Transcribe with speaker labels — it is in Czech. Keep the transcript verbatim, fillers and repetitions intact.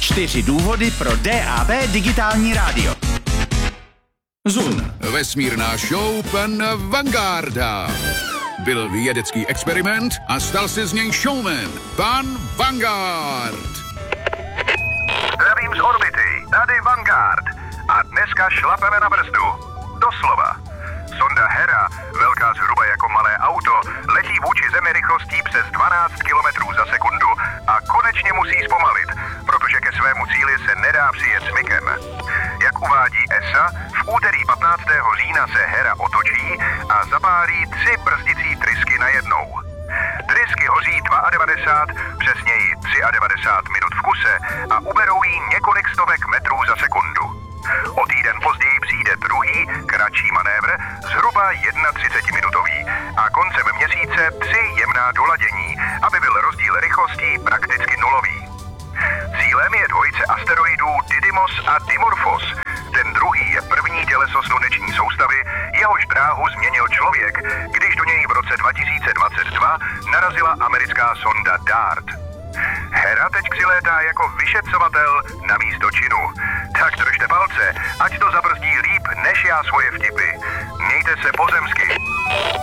Speaker 1: Čtyři důvody pro D A B digitální rádio. Zun.
Speaker 2: Vesmírná show pana Vangarda. Byl vědecký experiment a stal se z něj showman. Pan Vanguard.
Speaker 3: Zdravím z orbity, tady Vanguard. A dneska šlapeme na brzdu. Doslova. Sonda Hera, velká zhruba jako malé auto, letí vůči Zemi rychlostí přes dvanáct kilometrů za sekundu a konečně musí zpomalit, protože ke svému cíli se nedá přijet smykem. Jak uvádí E S A, v úterý patnáctého října se Hera otočí a zapálí tři brzdicí trysky najednou. Trysky hoří devadesát dva, přesněji devadesát tři minut v kuse a uberou jí několik stovek metrů za sekundu. O týden později přijde druhý, kratší manévr, zhruba třicetiminutový a koncem měsíce tři jemná doladění, aby byl rozdíl rychlostí prakticky nulový. Cílem je dvojice asteroidů Didymos a Dimorphos. Ten druhý je první těleso sluneční soustavy, jehož dráhu změnil člověk, když do něj v roce dva tisíce dvacet dva narazila americká sonda DART. Hera teď přilétá jako vyšetřovatel na místo činu. Tak držte palce, ať to zabrzdí líp než já svoje vtipy. Mějte se pozemsky.